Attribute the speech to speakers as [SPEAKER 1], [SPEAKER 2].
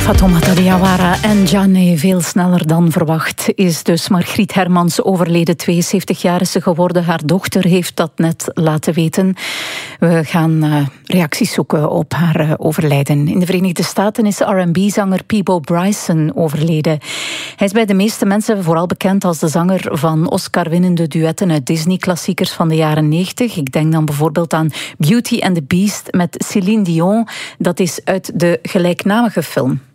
[SPEAKER 1] Fatoumata Diawara en Djane, veel sneller dan verwacht, is dus Margriet Hermans overleden. 72 jaar is ze geworden. Haar dochter heeft dat net laten weten. We gaan reacties zoeken op haar overlijden. In de Verenigde Staten is R&B-zanger Peabo Bryson overleden. Hij is bij de meeste mensen vooral bekend als de zanger van Oscar-winnende duetten uit Disney-klassiekers van de jaren 90. Ik denk dan bijvoorbeeld aan Beauty and the Beast met Céline Dion. Dat is uit de gelijknamige film.